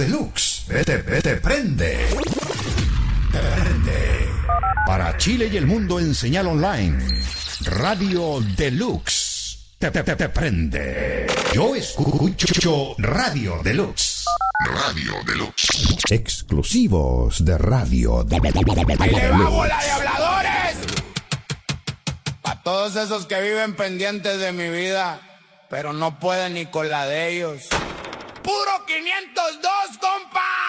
Deluxe. Vete, prende. Prende. Para Chile y el mundo en señal online. Radio Deluxe. Te prende. Yo escucho Radio Deluxe. Radio Deluxe. Exclusivos de Radio Deluxe. ¡Ahí le va, bola de habladores! Para todos esos que viven pendientes de mi vida, pero no pueden ni con la de ellos. ¡Puro 502, compa!